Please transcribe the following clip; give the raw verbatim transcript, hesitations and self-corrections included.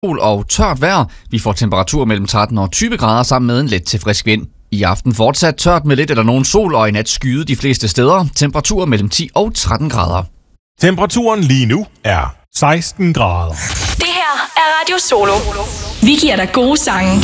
sol og tørt vejr. Vi får temperaturer mellem tretten og tyve grader sammen med en let til frisk vind. I aften fortsat tørt med lidt eller nogen sol og i nat skyet de fleste steder. Temperaturer mellem ti og tretten grader. Temperaturen lige nu er seksten grader. Det her er Radio Solo. Vi giver dig gode sange.